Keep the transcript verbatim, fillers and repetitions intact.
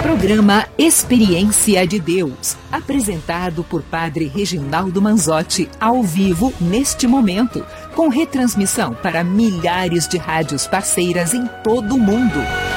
Programa Experiência de Deus, apresentado por Padre Reginaldo Manzotti, ao vivo neste momento, com retransmissão para milhares de rádios parceiras em todo o mundo.